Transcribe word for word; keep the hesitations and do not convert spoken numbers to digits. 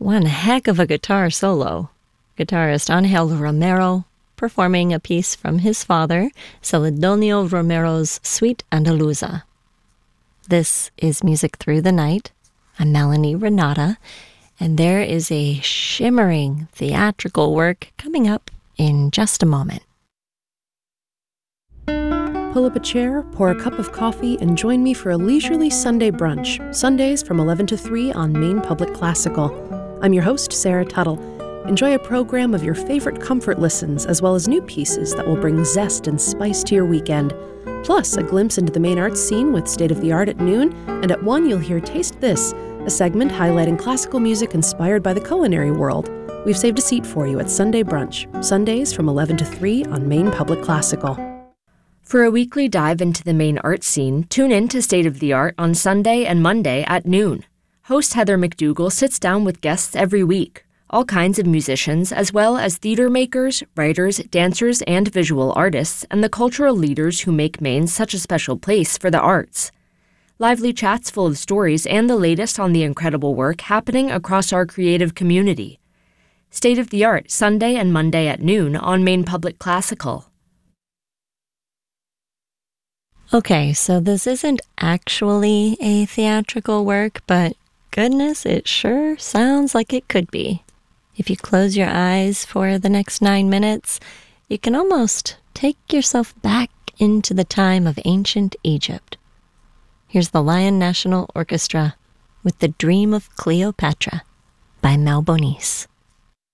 one heck of a guitar solo. Guitarist Angel Romero performing a piece from his father, Celedonio Romero's Suite Andaluza. This is Music Through the Night. I'm Melanie Renata, and there is a shimmering theatrical work coming up in just a moment. Pull up a chair, pour a cup of coffee, and join me for a leisurely Sunday brunch, Sundays from eleven to three on Maine Public Classical. I'm your host, Sarah Tuttle. Enjoy a program of your favorite comfort listens, as well as new pieces that will bring zest and spice to your weekend. Plus, a glimpse into the Maine arts scene with State of the Art at noon, and at one you'll hear Taste This, a segment highlighting classical music inspired by the culinary world. We've saved a seat for you at Sunday Brunch, Sundays from eleven to three on Maine Public Classical. For a weekly dive into the Maine art scene, tune in to State of the Art on Sunday and Monday at noon. Host Heather McDougall sits down with guests every week, all kinds of musicians, as well as theater makers, writers, dancers, and visual artists, and the cultural leaders who make Maine such a special place for the arts. Lively chats full of stories and the latest on the incredible work happening across our creative community. State of the Art, Sunday and Monday at noon on Maine Public Classical. Okay, so this isn't actually a theatrical work, but goodness, it sure sounds like it could be. If you close your eyes for the next nine minutes, you can almost take yourself back into the time of ancient Egypt. Here's the Lyon National Orchestra with The Dream of Cleopatra by Malbonis.